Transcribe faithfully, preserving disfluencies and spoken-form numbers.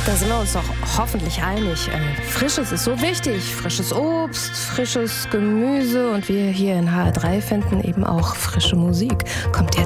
Da sind wir uns doch hoffentlich einig. Äh, Frisches ist so wichtig. Frisches Obst, frisches Gemüse und wir hier in H R drei finden eben auch frische Musik. Kommt jetzt.